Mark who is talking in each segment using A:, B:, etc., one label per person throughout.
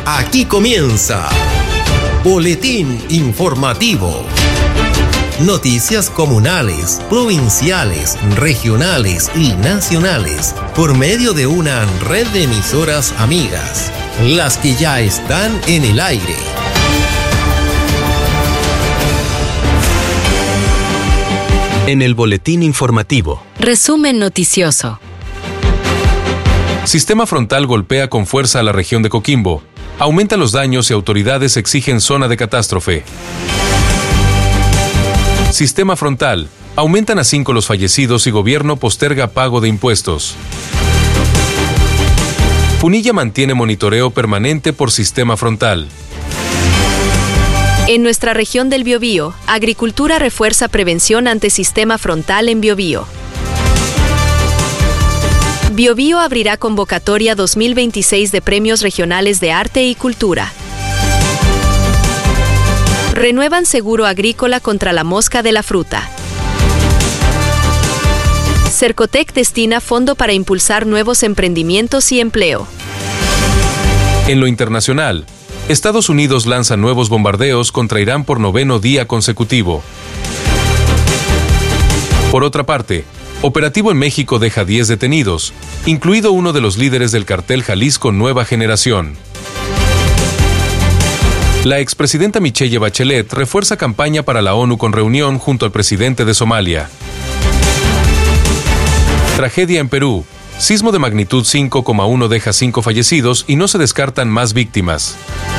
A: Aquí comienza Boletín Informativo. Noticias comunales, provinciales, regionales y nacionales por medio de una red de emisoras amigas, las que ya están en el aire.
B: En el Boletín Informativo.
C: Resumen noticioso.
D: Sistema frontal golpea con fuerza a la región de Coquimbo. Aumenta los daños y autoridades exigen zona de catástrofe. Sistema frontal. Aumentan a 5 los fallecidos y gobierno posterga pago de impuestos. Punilla mantiene monitoreo permanente por sistema frontal.
C: En nuestra región del Biobío, Agricultura refuerza prevención ante sistema frontal en Biobío. Biobío abrirá convocatoria 2026 de premios regionales de arte y cultura. Renuevan seguro agrícola contra la mosca de la fruta. Cercotec destina fondo para impulsar nuevos emprendimientos y empleo.
D: En lo internacional, Estados Unidos lanza nuevos bombardeos contra Irán por 9º día consecutivo. Por otra parte, operativo en México deja 10 detenidos, incluido uno de los líderes del cartel Jalisco Nueva Generación. La expresidenta Michelle Bachelet refuerza campaña para la ONU con reunión junto al presidente de Somalia. Tragedia en Perú. Sismo de magnitud 5,1 deja 5 fallecidos y no se descartan más víctimas.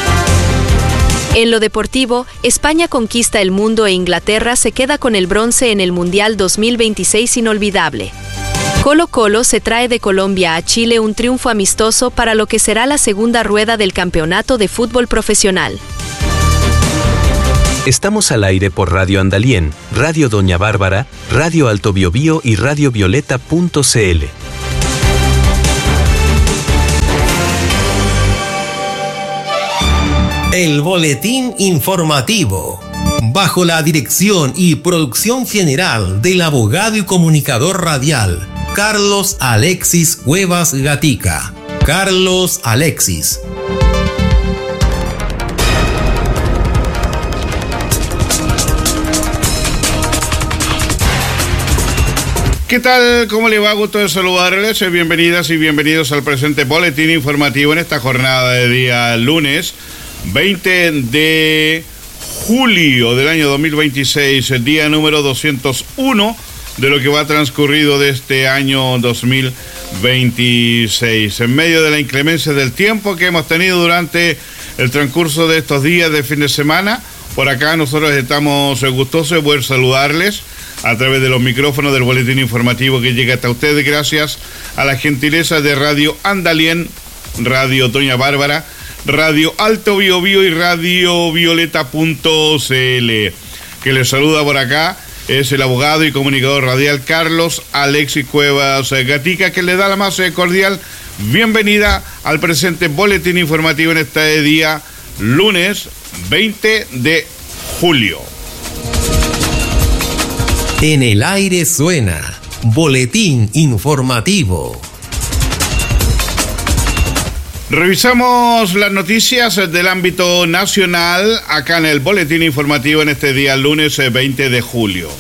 C: En lo deportivo, España conquista el mundo e Inglaterra se queda con el bronce en el Mundial 2026 inolvidable. Colo-Colo se trae de Colombia a Chile un triunfo amistoso para lo que será la segunda rueda del campeonato de fútbol profesional.
B: Estamos al aire por Radio Andalién, Radio Doña Bárbara, Radio Alto Biobío y Radio Violeta.cl.
A: El Boletín Informativo, bajo la dirección y producción general del abogado y comunicador radial, Carlos Alexis Cuevas Gatica. Carlos Alexis.
E: ¿Qué tal? ¿Cómo le va? Gusto de saludarles. Bienvenidas y bienvenidos al presente Boletín Informativo en esta jornada de día lunes 20 de julio del año 2026, el día número 201 de lo que va transcurrido de este año 2026. En medio de la inclemencia del tiempo que hemos tenido durante el transcurso de estos días de fin de semana, por acá nosotros estamos gustosos de poder saludarles a través de los micrófonos del Boletín Informativo que llega hasta ustedes gracias a la gentileza de Radio Andalién, Radio Doña Bárbara, Radio Alto Biobío y Radio Violeta.cl. Que les saluda por acá es el abogado y comunicador radial Carlos Alexis Cuevas Gatica, que le da la más cordial bienvenida al presente Boletín Informativo en este día lunes 20 de julio.
A: En el aire suena Boletín Informativo.
E: Revisamos las noticias del ámbito nacional acá en el Boletín Informativo en este día lunes 20 de julio.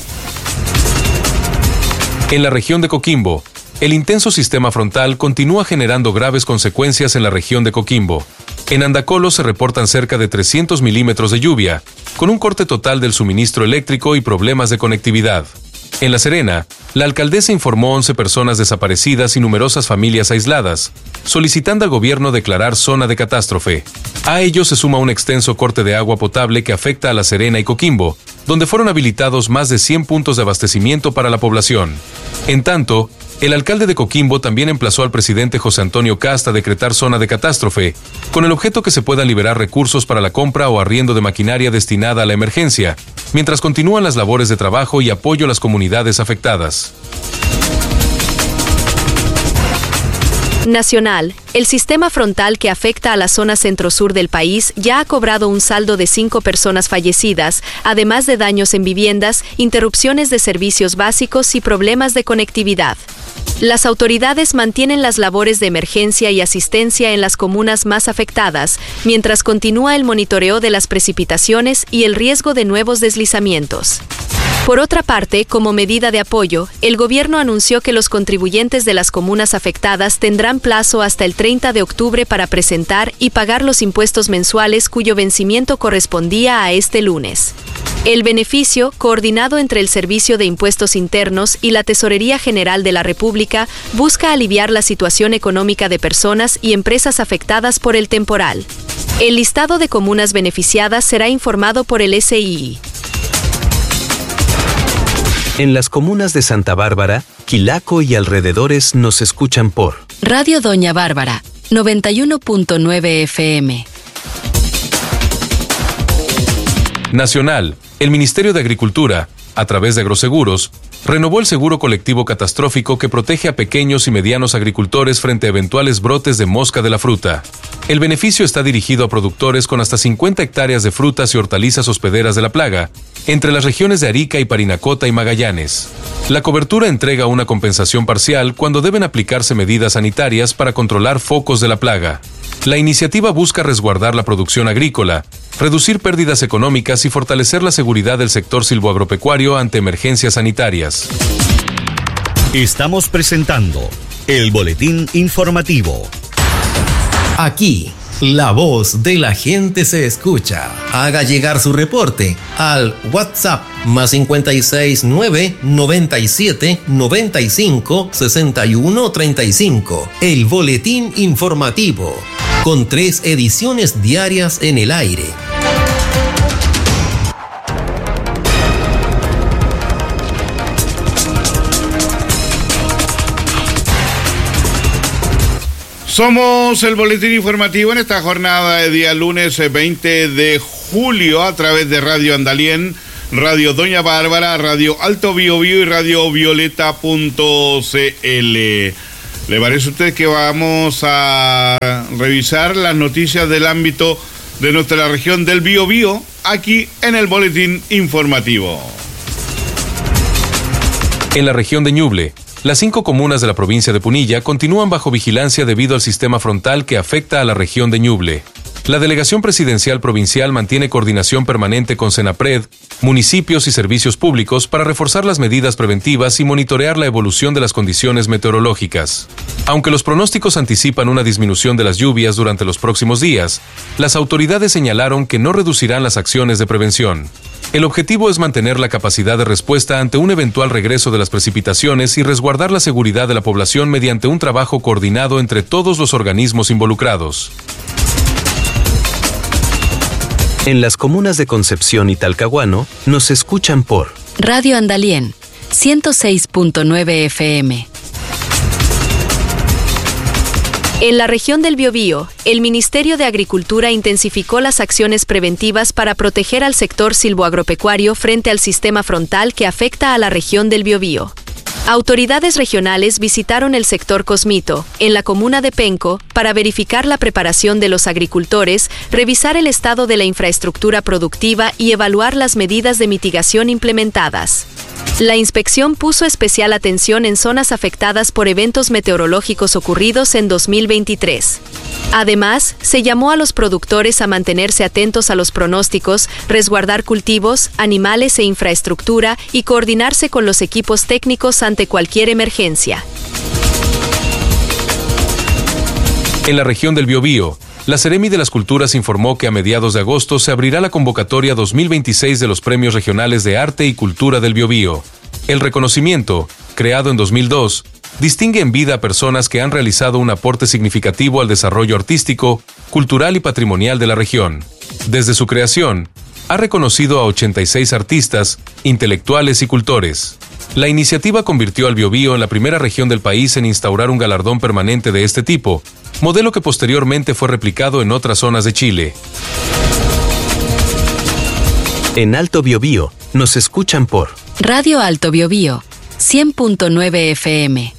D: En la región de Coquimbo, el intenso sistema frontal continúa generando graves consecuencias en la región de Coquimbo. En Andacolo se reportan cerca de 300 milímetros de lluvia, con un corte total del suministro eléctrico y problemas de conectividad. En La Serena, la alcaldesa informó 11 personas desaparecidas y numerosas familias aisladas, solicitando al gobierno declarar zona de catástrofe. A ello se suma un extenso corte de agua potable que afecta a La Serena y Coquimbo, donde fueron habilitados más de 100 puntos de abastecimiento para la población. En tanto, el alcalde de Coquimbo también emplazó al presidente José Antonio Kast a decretar zona de catástrofe, con el objeto que se puedan liberar recursos para la compra o arriendo de maquinaria destinada a la emergencia, mientras continúan las labores de trabajo y apoyo a las comunidades afectadas.
C: Nacional, el sistema frontal que afecta a la zona centro-sur del país ya ha cobrado un saldo de 5 personas fallecidas, además de daños en viviendas, interrupciones de servicios básicos y problemas de conectividad. Las autoridades mantienen las labores de emergencia y asistencia en las comunas más afectadas, mientras continúa el monitoreo de las precipitaciones y el riesgo de nuevos deslizamientos. Por otra parte, como medida de apoyo, el gobierno anunció que los contribuyentes de las comunas afectadas tendrán plazo hasta el 30 de octubre para presentar y pagar los impuestos mensuales cuyo vencimiento correspondía a este lunes. El beneficio, coordinado entre el Servicio de Impuestos Internos y la Tesorería General de la República, busca aliviar la situación económica de personas y empresas afectadas por el temporal. El listado de comunas beneficiadas será informado por el SII.
B: En las comunas de Santa Bárbara, Quilaco y alrededores nos escuchan por
C: Radio Doña Bárbara, 91.9 FM.
D: Nacional, el Ministerio de Agricultura, a través de Agroseguros, renovó el seguro colectivo catastrófico que protege a pequeños y medianos agricultores frente a eventuales brotes de mosca de la fruta. El beneficio está dirigido a productores con hasta 50 hectáreas de frutas y hortalizas hospederas de la plaga, entre las regiones de Arica y Parinacota y Magallanes. La cobertura entrega una compensación parcial cuando deben aplicarse medidas sanitarias para controlar focos de la plaga. La iniciativa busca resguardar la producción agrícola, reducir pérdidas económicas y fortalecer la seguridad del sector silvoagropecuario ante emergencias sanitarias.
F: Estamos presentando el boletín informativo.
A: Aquí, la voz de la gente se escucha. Haga llegar su reporte al WhatsApp más 56 9 97 95 61 35. El boletín informativo, con 3 ediciones diarias en el aire.
E: Somos el boletín informativo en esta jornada de día lunes 20 de julio a través de Radio Andalien, Radio Doña Bárbara, Radio Alto Biobío y Radio Violeta.cl. ¿Le parece a usted que vamos a revisar las noticias del ámbito de nuestra región del Biobío aquí en el boletín informativo?
D: En la región de Ñuble, las 5 comunas de la provincia de Punilla continúan bajo vigilancia debido al sistema frontal que afecta a la región de Ñuble. La Delegación Presidencial Provincial mantiene coordinación permanente con Senapred, municipios y servicios públicos para reforzar las medidas preventivas y monitorear la evolución de las condiciones meteorológicas. Aunque los pronósticos anticipan una disminución de las lluvias durante los próximos días, las autoridades señalaron que no reducirán las acciones de prevención. El objetivo es mantener la capacidad de respuesta ante un eventual regreso de las precipitaciones y resguardar la seguridad de la población mediante un trabajo coordinado entre todos los organismos involucrados.
B: En las comunas de Concepción y Talcahuano nos escuchan por
C: Radio Andalien, 106.9 FM. En la región del Biobío, el Ministerio de Agricultura intensificó las acciones preventivas para proteger al sector silvoagropecuario frente al sistema frontal que afecta a la región del Biobío. Autoridades regionales visitaron el sector Cosmito, en la comuna de Penco, para verificar la preparación de los agricultores, revisar el estado de la infraestructura productiva y evaluar las medidas de mitigación implementadas. La inspección puso especial atención en zonas afectadas por eventos meteorológicos ocurridos en 2023. Además, se llamó a los productores a mantenerse atentos a los pronósticos, resguardar cultivos, animales e infraestructura y coordinarse con los equipos técnicos ante cualquier emergencia.
D: En la región del Biobío, la Seremi de las Culturas informó que a mediados de agosto se abrirá la convocatoria 2026 de los Premios Regionales de Arte y Cultura del Biobío. El reconocimiento, creado en 2002, distingue en vida a personas que han realizado un aporte significativo al desarrollo artístico, cultural y patrimonial de la región. Desde su creación, ha reconocido a 86 artistas, intelectuales y cultores. La iniciativa convirtió al Biobío en la primera región del país en instaurar un galardón permanente de este tipo, modelo que posteriormente fue replicado en otras zonas de Chile.
B: En Alto Biobío nos escuchan por
C: Radio Alto Biobío, 100.9 FM.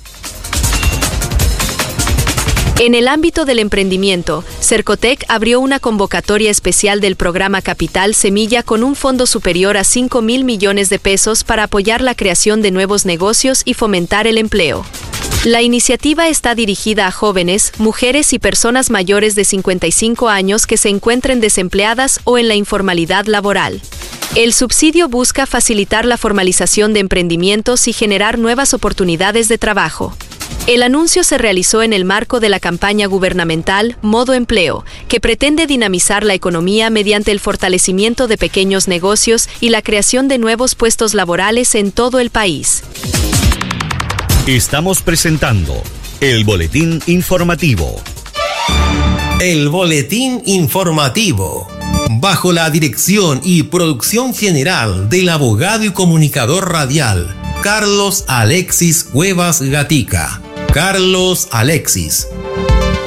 C: En el ámbito del emprendimiento, Cercotec abrió una convocatoria especial del programa Capital Semilla con un fondo superior a 5.000 millones de pesos para apoyar la creación de nuevos negocios y fomentar el empleo. La iniciativa está dirigida a jóvenes, mujeres y personas mayores de 55 años que se encuentren desempleadas o en la informalidad laboral. El subsidio busca facilitar la formalización de emprendimientos y generar nuevas oportunidades de trabajo. El anuncio se realizó en el marco de la campaña gubernamental Modo Empleo, que pretende dinamizar la economía mediante el fortalecimiento de pequeños negocios y la creación de nuevos puestos laborales en todo el país.
F: Estamos presentando el Boletín Informativo.
A: El Boletín Informativo. Bajo la dirección y producción general del abogado y comunicador radial Carlos Alexis Cuevas Gatica. Carlos Alexis,